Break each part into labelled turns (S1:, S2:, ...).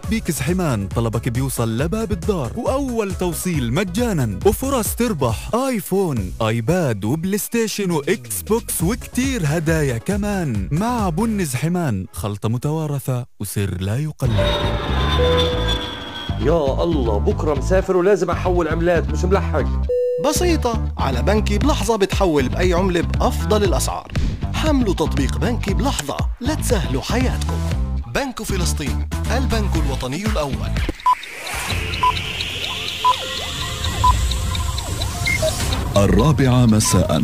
S1: شبابيك زحمان طلبك بيوصل لباب الدار، وأول توصيل مجانا، وفرص تربح آيفون، آيباد وبلاي ستيشن وإكس بوكس وكتير هدايا كمان. مع بن زحمان، خلطة متوارثة وسر لا يقلد.
S2: يا الله، بكرة مسافر ولازم أحول عملات، مش ملحق.
S3: بسيطة، على بنكي بلحظة بتحول بأي عملة بأفضل الأسعار. حملوا تطبيق بنكي بلحظة لتسهلوا حياتكم. بنك فلسطين، البنك الوطني الأول.
S4: الرابعة مساء.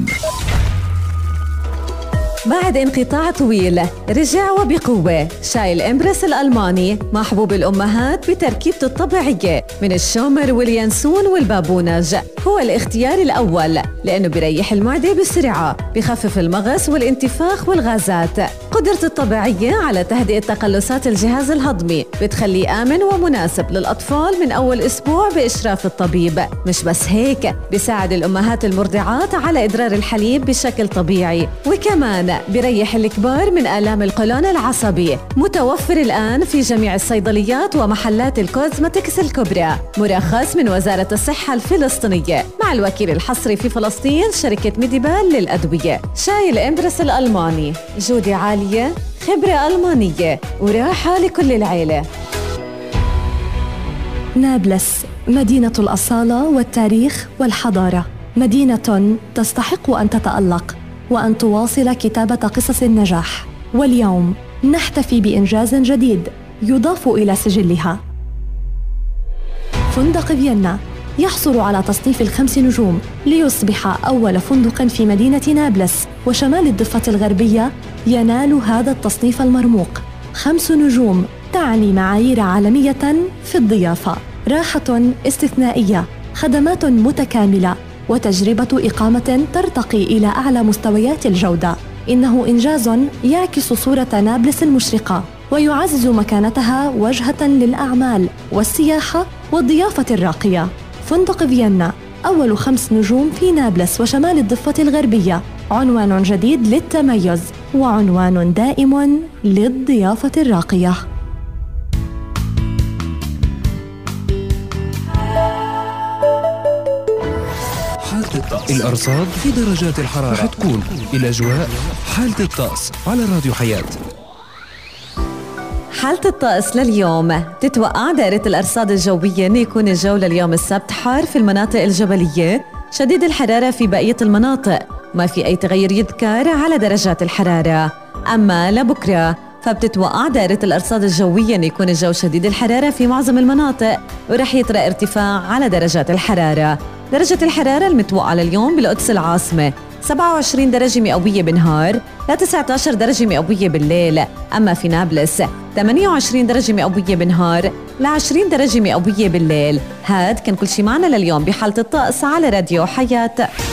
S5: بعد انقطاع طويل رجع وبقوة شاي الإمبرس الألماني، محبوب الأمهات بتركيبته الطبيعية من الشومر واليانسون والبابونج. هو الاختيار الأول لأنه بيريح المعدة بسرعة، بخفف المغص والانتفاخ والغازات. قدرته الطبيعية على تهدئة تقلصات الجهاز الهضمي بتخليه آمن ومناسب للأطفال من أول أسبوع بإشراف الطبيب. مش بس هيك، بيساعد الأمهات المرضعات على إدرار الحليب بشكل طبيعي، وكمان بيريح الكبار من آلام القولون العصبي. متوفر الآن في جميع الصيدليات ومحلات الكوزماتكس الكبرى، مرخص من وزارة الصحة الفلسطينية، مع الوكيل الحصري في فلسطين شركة ميديبال للأدوية. شاي الإمبرس الألماني، جودة عالية، خبرة ألمانية، وراحة لكل العيلة.
S6: نابلس، مدينة الأصالة والتاريخ والحضارة، مدينة تستحق أن تتألق وأن تواصل كتابة قصص النجاح. واليوم نحتفي بإنجاز جديد يضاف إلى سجلها. فندق فيينا يحصل على تصنيف ال5 نجوم ليصبح أول فندق في مدينة نابلس وشمال الضفة الغربية ينال هذا التصنيف المرموق. 5 نجوم تعني معايير عالمية في الضيافة، راحة استثنائية، خدمات متكاملة، وتجربة إقامة ترتقي إلى أعلى مستويات الجودة. إنه إنجاز يعكس صورة نابلس المشرقة ويعزز مكانتها وجهة للأعمال والسياحة والضيافة الراقية. فندق فيينا، أول 5 نجوم في نابلس وشمال الضفة الغربية، عنوان جديد للتميز وعنوان دائم للضيافة الراقية.
S7: الأرصاد في درجات الحرارة رح تكون الأجواء حالة الطقس على راديو حياة.
S5: حالة الطقس لليوم، تتوقع دائرة الأرصاد الجوية أن يكون الجو لليوم السبت حار في المناطق الجبلية، شديد الحرارة في بقية المناطق، ما في أي تغير يذكر على درجات الحرارة. أما لبكرة فبتتوقع دائرة الأرصاد الجوية أن يكون الجو شديد الحرارة في معظم المناطق، ورح يطرأ ارتفاع على درجات الحرارة. درجة الحرارة المتوقعة لليوم بالقدس العاصمة 27 درجة مئوية بالنهار ل 19 درجة مئوية بالليل. أما في نابلس 28 درجة مئوية بالنهار ل 20 درجة مئوية بالليل. هاد كان كل شي معنا لليوم بحالة الطقس على راديو حياة.